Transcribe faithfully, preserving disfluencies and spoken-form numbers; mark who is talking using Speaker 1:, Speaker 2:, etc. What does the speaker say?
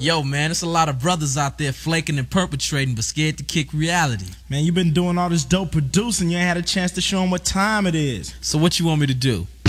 Speaker 1: Yo, man, there's a lot of brothers out there flaking and perpetrating but scared to kick reality.
Speaker 2: Man, you been doing all this dope producing. You ain't had a chance to show them what time it is.
Speaker 1: So what you want me to do?